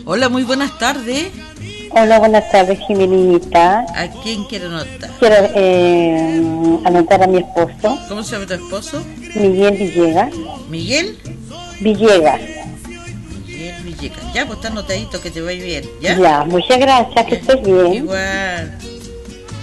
Hola, muy buenas tardes. Hola, buenas tardes, Jimenita. ¿A quién quiere anotar? Quiero anotar a mi esposo, ¿Cómo se llama tu esposo? Miguel Villegas. ¿Miguel? Villegas. Miguel Villegas. Ya, pues está anotadito, que te vaya bien. ¿Ya? Ya, muchas gracias, que estés bien. Igual.